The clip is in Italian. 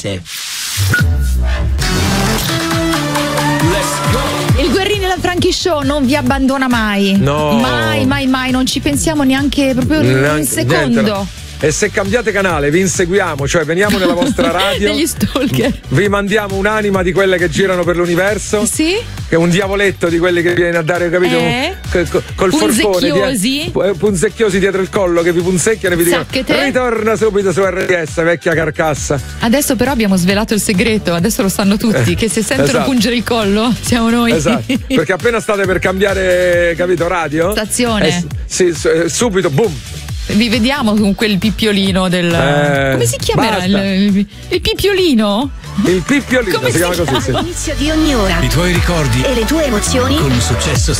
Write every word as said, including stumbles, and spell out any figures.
Il Guerrini e la Frankie Show non vi abbandona mai. No. Mai, mai, mai. Non ci pensiamo neanche proprio Neanche, un secondo. Niente. E se cambiate canale vi inseguiamo, cioè veniamo nella vostra radio. Degli stalker. Vi mandiamo un'anima di quelle che girano per l'universo. Sì. Che è un diavoletto di quelli che viene a dare, capito? Eh? Col, col forcone. Punzecchiosi. Punzecchiosi dietro il collo che vi punzecchiano e vi dicono: Sacchete. ritorna subito su R D S, vecchia carcassa. Adesso però abbiamo svelato il segreto, adesso lo sanno tutti, Eh, che se sentono esatto. pungere il collo siamo noi. Esatto, perché appena state per cambiare, capito, radio? Stazione. Eh, sì, su- subito, boom. Vi vediamo con quel pippiolino del. Eh, come si chiamerà basta. il, il, il pippiolino? Il pippiolino Come si chiama si così, sì. All'inizio di ogni ora. I tuoi ricordi E le tue emozioni. con un successo